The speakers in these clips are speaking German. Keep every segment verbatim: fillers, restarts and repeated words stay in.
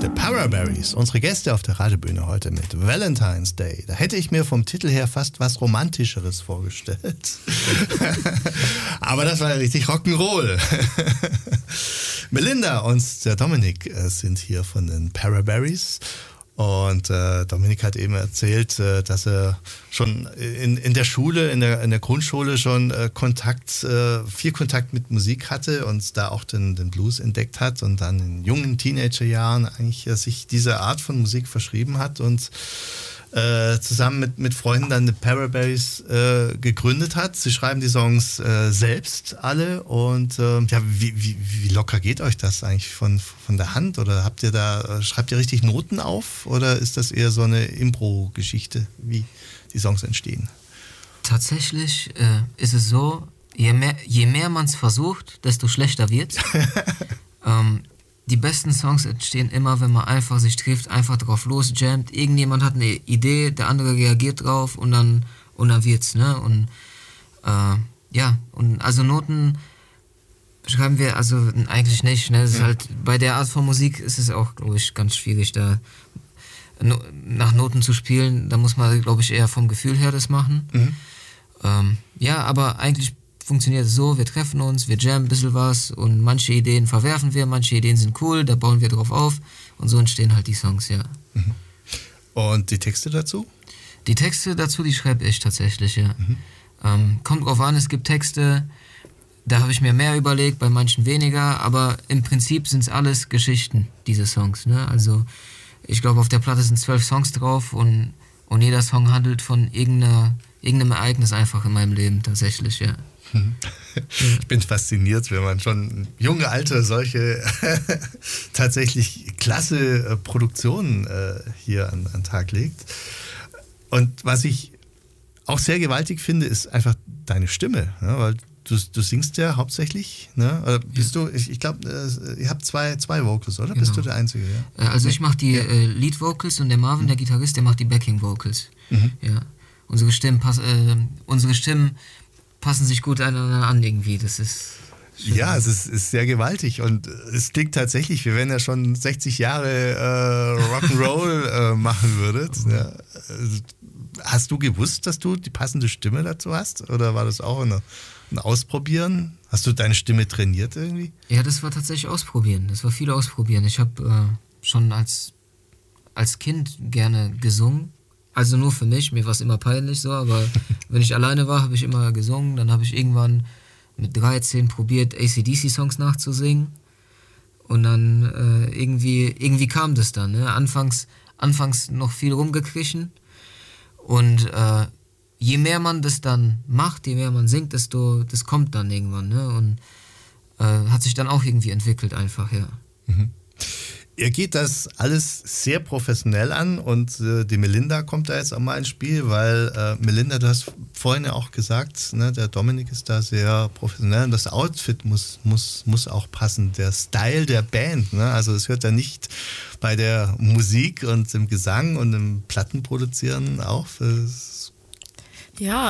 The Paraberries, unsere Gäste auf der Radiobühne heute mit Valentine's Day. Da hätte ich mir vom Titel her fast was Romantischeres vorgestellt. Aber das war ja richtig Rock'n'Roll. Melinda und der Dominik sind hier von den Paraberries. Und äh, Dominik hat eben erzählt, äh, dass er schon in, in der Schule, in der, in der Grundschule schon äh, Kontakt, äh, viel Kontakt mit Musik hatte und da auch den, den Blues entdeckt hat und dann in jungen Teenagerjahren eigentlich äh, sich dieser Art von Musik verschrieben hat und äh, zusammen mit, mit Freunden dann die Paraberries äh, gegründet hat. Sie schreiben die Songs äh, selbst alle und äh, ja, wie, wie, wie locker geht euch das eigentlich von, von der Hand? Oder habt ihr da, schreibt ihr richtig Noten auf oder ist das eher so eine Impro-Geschichte, wie die Songs entstehen? Tatsächlich äh, ist es so, je mehr, je mehr man es versucht, desto schlechter wird es. ähm, Die besten Songs entstehen immer, wenn man einfach sich trifft, einfach drauf losjammt. Irgendjemand hat eine Idee, der andere reagiert drauf und dann, und dann wird's, ne? Und äh, ja, und also Noten schreiben wir also eigentlich nicht, ne? Das ist halt, bei der Art von Musik ist es auch, glaube ich, ganz schwierig, da no, nach Noten zu spielen. Da muss man, glaube ich, eher vom Gefühl her das machen. Mhm. Ähm, ja, aber eigentlich funktioniert es so, wir treffen uns, wir jammen ein bisschen was und manche Ideen verwerfen wir, manche Ideen sind cool, da bauen wir drauf auf und so entstehen halt die Songs, ja. Mhm. Und die Texte dazu? Die Texte dazu, die schreibe ich tatsächlich, ja. Mhm. Ähm, kommt drauf an, es gibt Texte, da habe ich mir mehr überlegt, bei manchen weniger, aber im Prinzip sind es alles Geschichten, diese Songs, ne? Also ich glaube, auf der Platte sind zwölf Songs drauf und, und jeder Song handelt von irgendeiner, irgendeinem Ereignis einfach in meinem Leben tatsächlich, ja. Ich bin fasziniert, wenn man schon junge Alter solche tatsächlich klasse äh, Produktionen äh, hier an, an den Tag legt. Und was ich auch sehr gewaltig finde, ist einfach deine Stimme, ne? Weil du, du singst ja hauptsächlich, ne? Oder bist ja. du, ich, ich glaube, äh, ihr habt zwei, zwei Vocals, oder? Genau. Bist du der Einzige? Ja? Also ich mache die ja. äh, Lead Vocals und der Marvin, mhm. der Gitarrist, der macht die Backing Vocals. Mhm. Ja. Unsere Stimmen passen, äh, unsere Stimmen passen sich gut aneinander an irgendwie, das ist schön. Ja, es ist, ist sehr gewaltig und es klingt tatsächlich, wie wenn ihr schon sechzig Jahre äh, Rock'n'Roll äh, machen würdet. Ja. Hast du gewusst, dass du die passende Stimme dazu hast oder war das auch eine, ein Ausprobieren? Hast du deine Stimme trainiert irgendwie? Ja, das war tatsächlich Ausprobieren, das war viel Ausprobieren. Ich habe äh, schon als, als Kind gerne gesungen. Also nur für mich, mir war es immer peinlich so, aber wenn ich alleine war, habe ich immer gesungen. Dann habe ich irgendwann mit dreizehn probiert, A C D C-Songs nachzusingen. Und dann äh, irgendwie, irgendwie kam das dann. Ne? Anfangs, anfangs noch viel rumgekriechen. Und äh, je mehr man das dann macht, je mehr man singt, desto das kommt dann irgendwann. Ne? Und äh, hat sich dann auch irgendwie entwickelt einfach, ja. Mhm. Ihr geht das alles sehr professionell an und äh, die Melinda kommt da jetzt auch mal ins Spiel, weil äh, Melinda, du hast vorhin ja auch gesagt, ne, der Dominik ist da sehr professionell und das Outfit muss, muss, muss auch passen, der Style der Band, ne? Also es hört ja nicht bei der Musik und dem Gesang und dem Plattenproduzieren auf. Das ja,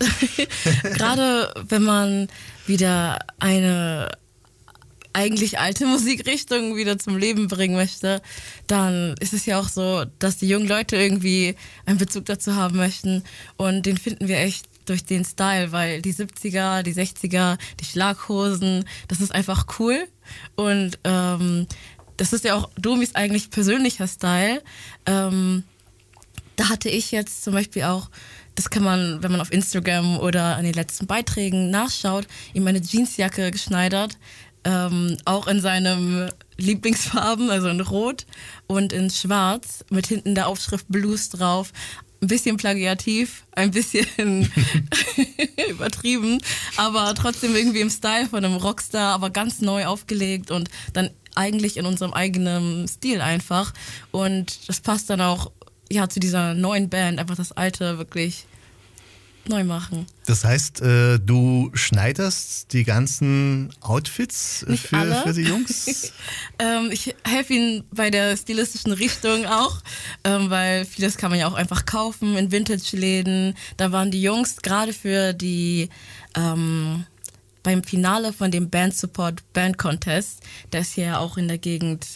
gerade wenn man wieder eine eigentlich alte Musikrichtung wieder zum Leben bringen möchte, dann ist es ja auch so, dass die jungen Leute irgendwie einen Bezug dazu haben möchten und den finden wir echt durch den Style, weil die siebziger, die sechziger, die Schlaghosen, das ist einfach cool und ähm, das ist ja auch Domis eigentlich persönlicher Style. Ähm, da hatte ich jetzt zum Beispiel auch, das kann man, wenn man auf Instagram oder an den letzten Beiträgen nachschaut, ihm eine Jeansjacke geschneidert, Ähm, auch in seinem Lieblingsfarben, also in Rot und in Schwarz, mit hinten der Aufschrift Blues drauf. Ein bisschen plagiativ, ein bisschen übertrieben, aber trotzdem irgendwie im Style von einem Rockstar, aber ganz neu aufgelegt und dann eigentlich in unserem eigenen Stil einfach. Und das passt dann auch ja, zu dieser neuen Band, einfach das Alte wirklich neu machen. Das heißt, äh, du schneiderst die ganzen Outfits äh, für, für die Jungs? ähm, ich helfe ihnen bei der stilistischen Richtung auch, ähm, weil vieles kann man ja auch einfach kaufen in Vintage-Läden. Da waren die Jungs gerade für die ähm, beim Finale von dem Band Support Band Contest, der ist hier auch in der Gegend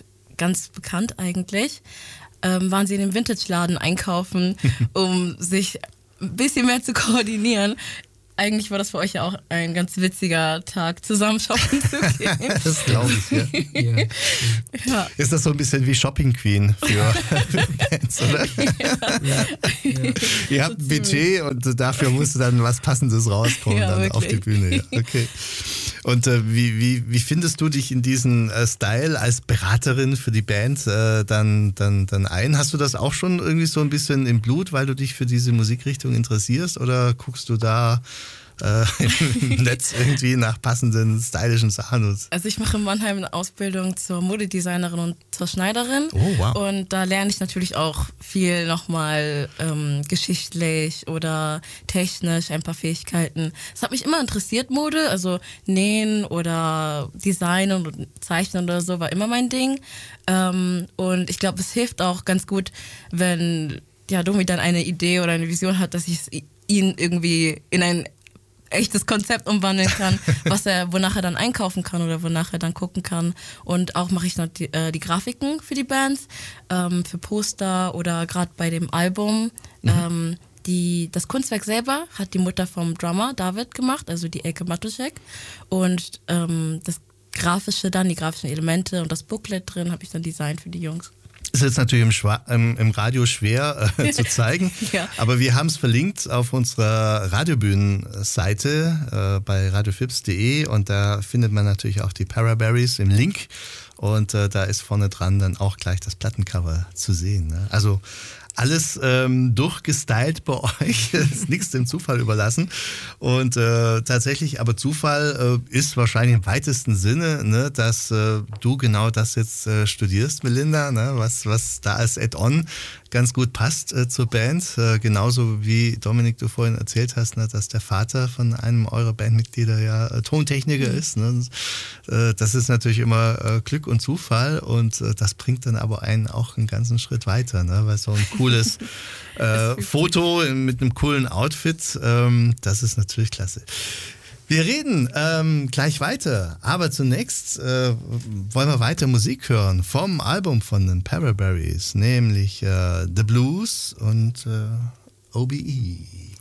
ganz bekannt eigentlich, ähm, waren sie in dem Vintage-Laden einkaufen, um sich ein bisschen mehr zu koordinieren. Eigentlich war das für euch ja auch ein ganz witziger Tag, zusammen shoppen zu gehen. Das glaube ich, ja. Ja. Ja. Ist das so ein bisschen wie Shopping Queen für, für Bands, oder? Ja. Ja. Ihr habt ein Budget und dafür musste dann was Passendes rauskommen Ja, dann wirklich. auf die Bühne. Ja. Okay. Und äh, wie, wie, wie findest du dich in diesen äh, Style als Beraterin für die Band äh, dann, dann, dann ein? Hast du das auch schon irgendwie so ein bisschen im Blut, weil du dich für diese Musikrichtung interessierst, oder guckst du da äh, im Netz irgendwie nach passenden stylischen Sachen? Also ich mache in Mannheim eine Ausbildung zur Modedesignerin und zur Schneiderin. Oh, wow. Und da lerne ich natürlich auch viel nochmal ähm, geschichtlich oder technisch, ein paar Fähigkeiten. Es hat mich immer interessiert, Mode, also Nähen oder Designen und Zeichnen oder so war immer mein Ding. Ähm, und ich glaube, es hilft auch ganz gut, wenn ja, Domi dann eine Idee oder eine Vision hat, dass ich es ihn irgendwie in ein echtes Konzept umwandeln kann, was er, wonach er dann einkaufen kann oder wonach er dann gucken kann. Und auch mache ich noch die, äh, die Grafiken für die Bands, ähm, für Poster oder gerade bei dem Album. Mhm. Ähm, die, das Kunstwerk selber hat die Mutter vom Drummer David gemacht, also die Elke Matuszek. Und ähm, das Grafische dann, die grafischen Elemente und das Booklet drin habe ich dann designt für die Jungs. Ist jetzt natürlich im, Schwa- im, im Radio schwer äh, zu zeigen, Ja. aber wir haben es verlinkt auf unserer Radiobühnen-Seite äh, bei radiofips punkt de und da findet man natürlich auch die Paraberries im Link und äh, da ist vorne dran dann auch gleich das Plattencover zu sehen. Ne? Also alles ähm, durchgestylt bei euch, ist nichts dem Zufall überlassen. Und äh, tatsächlich, aber Zufall äh, ist wahrscheinlich im weitesten Sinne, ne, dass äh, du genau das jetzt äh, studierst, Melinda, ne, was, was da als Add-on ganz gut passt äh, zur Band. Äh, genauso wie Dominik, du vorhin erzählt hast, ne, dass der Vater von einem eurer Bandmitglieder ja äh, Tontechniker mhm. ist. Ne? Äh, das ist natürlich immer äh, Glück und Zufall und äh, das bringt dann aber einen auch einen ganzen Schritt weiter, ne? Weil so ein cooles äh, Foto mit einem coolen Outfit, ähm, das ist natürlich klasse. Wir reden ähm, gleich weiter, aber zunächst äh, wollen wir weiter Musik hören vom Album von den Paraberries, nämlich äh, The Blues und äh, O B E.